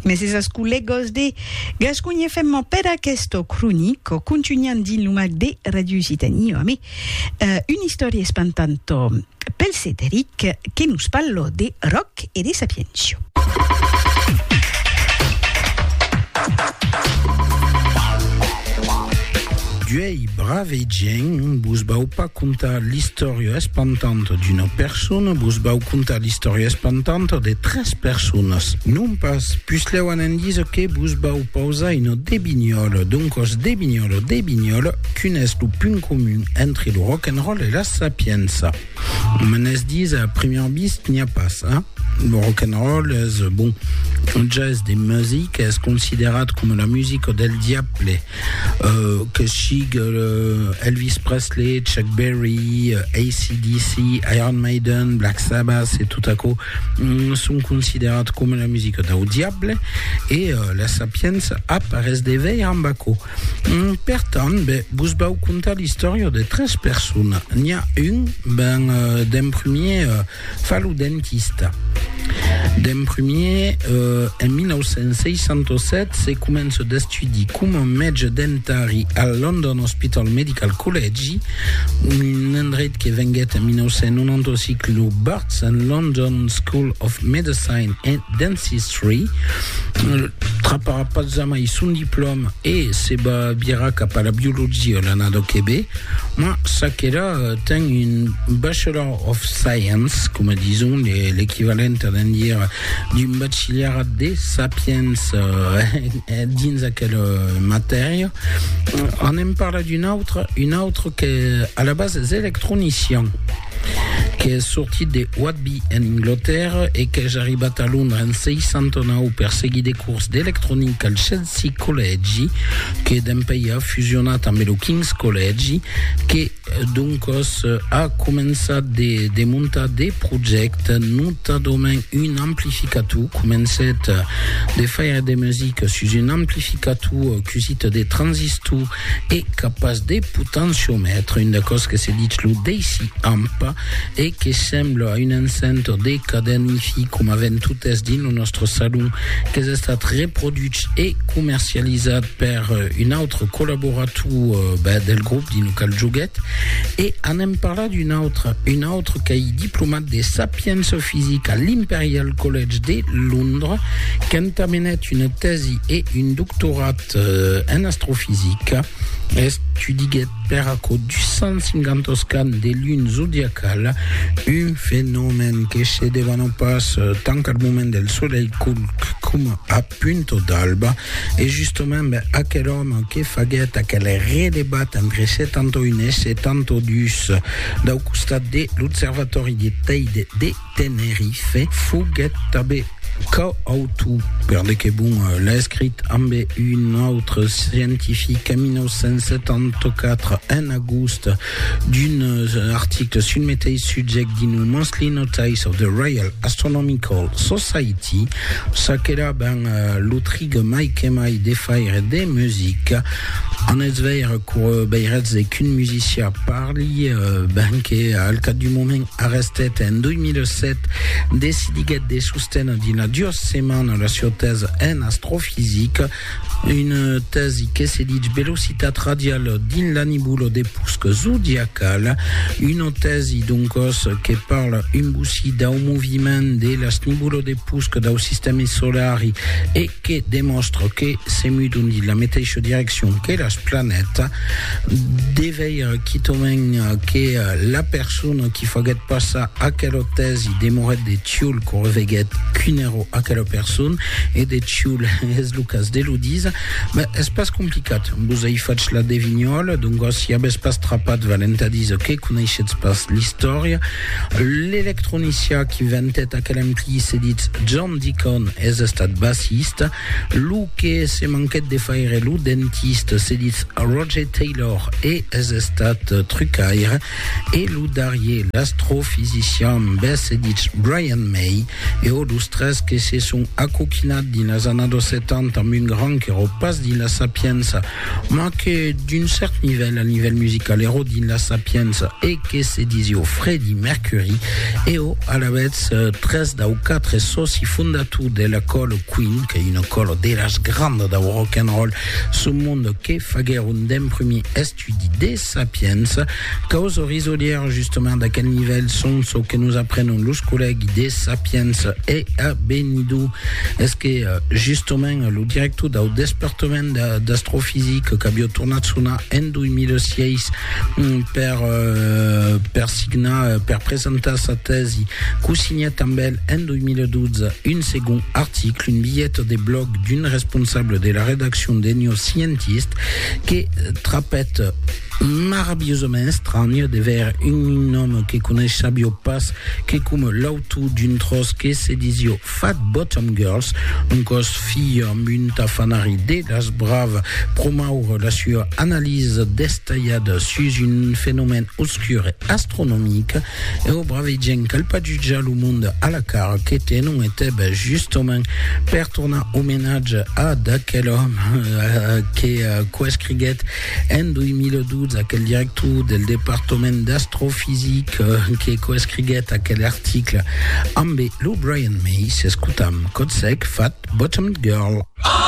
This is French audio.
Mais c'est ce que les gosses de Gascogne femmo per questo cronico continuano di lumac de Radio Citania, mais une storia spantanto pel Cédric che nous parlo de rock e de sapiencio. Duei braveggien, bus bau pas contar l'historia espantante d'une personne, bus bau contar l'historia espantante de 3 persones. Non pas, plus leuan en dise que bus bau pausa ino de bignolo, donc os de bignolo, qu'unes lo punt commun entre le rock'n'roll et la sapienza. Menes dise à première vista n'y a pas ça. Le rock'n'roll est bon, le jazz des musiques est considéré comme la musique del diable, que Elvis Presley, Chuck Berry, AC/DC, Iron Maiden, Black Sabbath et tout à coup sont considérés comme la musique du diable et la sapiens apparaissent des veilles en baco. Pertant, vous bau conta l'histoire de 13 personnes. Il y a une, d'un premier fallu dentiste. D'un premier, en 1967, se commence d'estudi come metge dentari al London Hospital Medical College, un endret che venguet en 1996 lo Barts and London School of Medicine and Dentistry. Trapara pas jamais son diplôme et se va biera cap à la biologie au l'anado Québec. Moi, ça qu'est là, ten une Bachelor of Science, comme disons l'équivalent d'un dire du bachillerato de sapiens dins aquelle matière. On aime parler une autre qui à la base est électronicien, qui est sorti de Whitby en Angleterre et qui est arrivé à Londres en 609 per seguir des cours d'électronique al Chelsea College, qui est un pays fusionné avec le King's College, qui donc a commencé à monter des projets, notamment un amplificateur, commencé à faire des musiques sur un amplificateur qui utilise des transistors et capable de potentiomètre, une des choses que c'est dit le DC Amp, et qui semble à une enceinte de cadenifi comme avait tout est dit dans notre salon, qui est reproduite et commercialisée par une autre collaborateur del groupe di local Joguet. Et on aime parler d'une autre qui est diplomate de sapiens physique à l'Imperial College de Londres, qui a mené une thèse et une doctorat en astrophysique. Étudié per du 150 scan des lunes zodiacales, un phénomène qui se devant passe tant qu'au moment du soleil comme à punto d'alba, et justement à quel homme qui faguet à quel redébat entre 71 et 72 d'au costat de l'Observatoire de Teide de Tenerife, fuguet tabe co-auto per de que bon l'a écrit amb une autre scientifique en 1974 en agost d'un article sur le métier subject d'une monthly notice of the Royal Astronomical Society, ça qu'elle a l'autrigue Mike et Mike des faire des musiques en esveir cour beiretz qu'une musicien parli qui al cas du moment arresté en 2007 décidé de soutenir d'une dure semaine la sua thèse en astrophysique, une thèse qui se dit velocitat radiale din l'anibulo de pusque zodiacal, une thèse donc qui parle un boussi d'un mouvement de l'anibulo de pusque d'un système solaire et qui démontre que c'est mieux dans la météo direction que la planète d'éveil qui tombe que la personne qui fait pas ça à quelle thèse démorait des tioul qu'on reveguet qu'une héros à quelle personne et des tioul es Lucas de l'Oudise, mais c'est compliqué. Vous avez fait la devignole, donc si y a pas trapat valenta dise que connaissez pas l'histoire. L'électronicien qui ventait à quel ampli c'est dit John Deacon est stade bassiste, Lou qui se manquait de faire le dentiste c'est dit Roger Taylor et estat trucaire et l'oudarier l'astrophysicien c'est dit Brian May et au 12-13 que se sont accoquinat dans les années 70 en une grande qui repasse dans la sapienza mais que d'un certain niveau musical héros dans la sapienza et que se dit Freddie Mercury et à la vez 13 da 4 soci fondateur de l'école Queen qui est une école de las grande da rock'n'roll ce monde qui faguer un premier étude des sapiens cause risolière justement d'à quel niveau sont ce que nous apprenons les collègues des sapiens et à Benidou est-ce que justement le directeur du département d'astrophysique qui a tourné en 2006 per signa per présenter sa thèse qui signait també en 2012 un second article, une billette des blogs d'une responsable de la rédaction des New Scientist qui trapette meraviglieusement étrange de ver un homme qui connaît Sabio Pass qui comme l'auto d'une trosse qui se disait Fat Bottom Girls un cos fille une tafanari de las braves promoure la sua analyse détaillée sur un phénomène obscur et astronomique et au brave gens qu'elle pas du le monde à la carte qui était non était justement per tourner hommage à d'aquel homme qui coescriguet en 2012 à quel directeur del département d'astrophysique qui coescriguet à quel article amb lo Brian May s'escutam Code Sec Fat Bottom Girl.